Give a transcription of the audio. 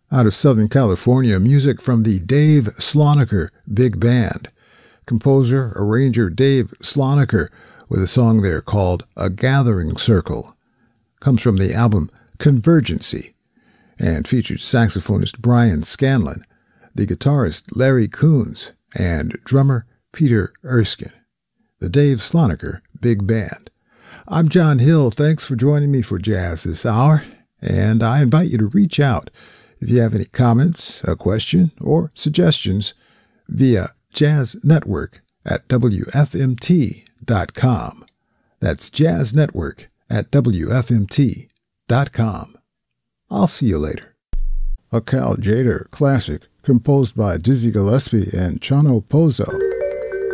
Out of Southern California, music from the Dave Slonaker Big Band. Composer, arranger Dave Slonaker with a song there called A Gathering Circle. Comes from the album Convergency and featured saxophonist Brian Scanlon, the guitarist Larry Coons, and drummer Peter Erskine. The Dave Slonaker Big Band. I'm John Hill. Thanks for joining me for Jazz this hour, and I invite you to reach out if you have any comments, a question, or suggestions via jazznetwork@wfmt.com. That's jazznetwork@wfmt.com. I'll see you later. A Cal Tjader classic composed by Dizzy Gillespie and Chano Pozo.